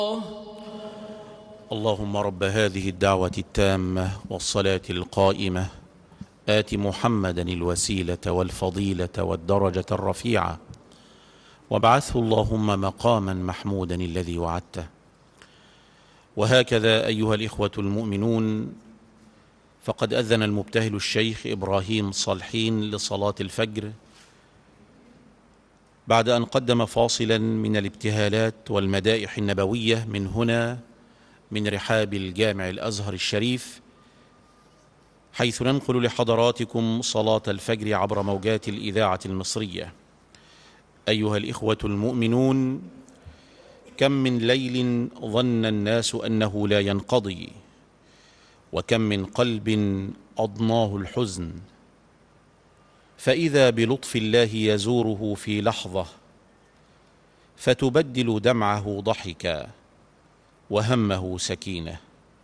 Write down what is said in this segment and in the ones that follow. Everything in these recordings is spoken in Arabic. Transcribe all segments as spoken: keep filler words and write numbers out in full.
اللهم رب هذه الدعوة التامة والصلاة القائمة آت محمدا الوسيلة والفضيلة والدرجة الرفيعة وابعثه اللهم مقاما محمودا الذي وعدته. وهكذا أيها الإخوة المؤمنون، فقد أذن المبتهل الشيخ إبراهيم صالحين لصلاة الفجر بعد أن قدم فاصلا من الابتهالات والمدائح النبوية من هنا من رحاب الجامع الأزهر الشريف، حيث ننقل لحضراتكم صلاة الفجر عبر موجات الإذاعة المصرية. أيها الإخوة المؤمنون، كم من ليل ظن الناس أنه لا ينقضي، وكم من قلب أضناه الحزن، فإذا بلطف الله يزوره في لحظة فتبدل دمعه ضحكا وهمه سكينة.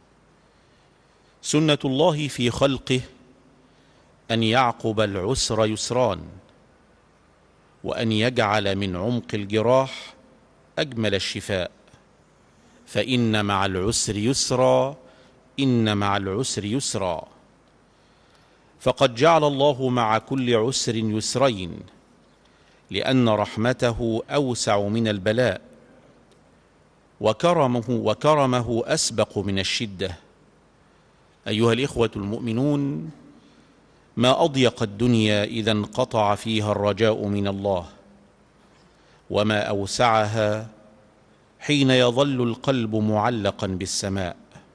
سنة الله في خلقه أن يعقب العسر يسران، وأن يجعل من عمق الجراح أجمل الشفاء، فإن مع العسر يسرا إن مع العسر يسرا. فقد جعل الله مع كل عسر يسرين، لأن رحمته أوسع من البلاء، وكرمه وكرمه أسبق من الشدة. أيها الإخوة المؤمنون، ما أضيق الدنيا إذا انقطع فيها الرجاء من الله، وما أوسعها حين يظل القلب معلقا بالسماء.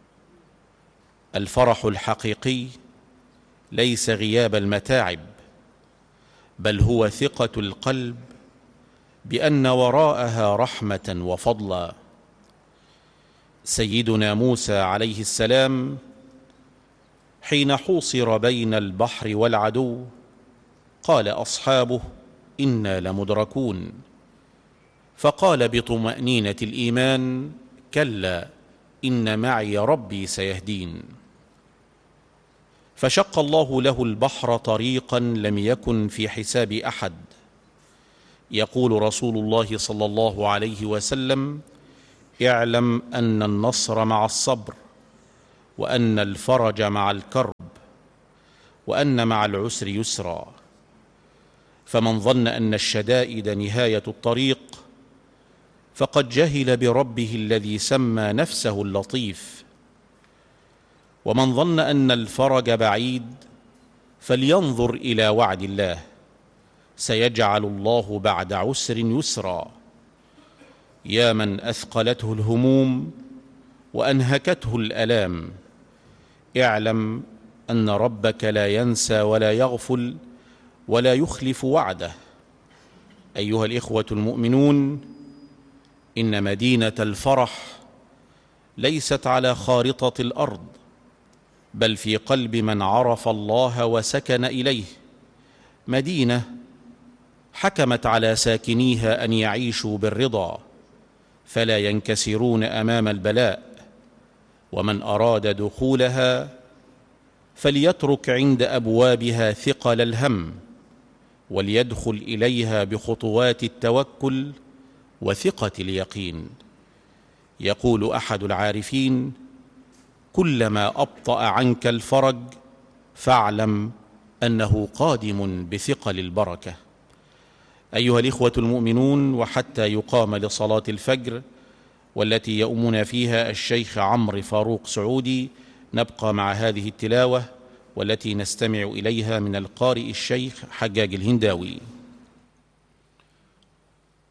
الفرح الحقيقي ليس غياب المتاعب، بل هو ثقة القلب بأن وراءها رحمة وفضلا. سيدنا موسى عليه السلام حين حوصر بين البحر والعدو قال أصحابه إنا لمدركون، فقال بطمأنينة الإيمان كلا إن معي ربي سيهدين. فشق الله له البحر طريقا لم يكن في حساب أحد. يقول رسول الله صلى الله عليه وسلم: اعلم أن النصر مع الصبر، وأن الفرج مع الكرب، وأن مع العسر يسرا. فمن ظن أن الشدائد نهاية الطريق فقد جهل بربه الذي سمى نفسه اللطيف. ومن ظن أن الفرج بعيد فلينظر إلى وعد الله: سيجعل الله بعد عسر يسرا. يا من أثقلته الهموم وأنهكته الآلام، اعلم أن ربك لا ينسى ولا يغفل ولا يخلف وعده. أيها الإخوة المؤمنون، إن مدينة الفرح ليست على خارطة الأرض، بل في قلب من عرف الله وسكن إليه. مدينة حكمت على ساكنيها أن يعيشوا بالرضا فلا ينكسرون أمام البلاء، ومن أراد دخولها فليترك عند أبوابها ثقل الهم، وليدخل إليها بخطوات التوكل وثقة اليقين. يقول أحد العارفين: كلما أبطأ عنك الفرج فاعلم أنه قادم بثقل البركة. أيها الإخوة المؤمنون، وحتى يقام لصلاة الفجر والتي يؤمنا فيها الشيخ عمرو فاروق سعودي، نبقى مع هذه التلاوة والتي نستمع إليها من القارئ الشيخ حجاج الهنداوي.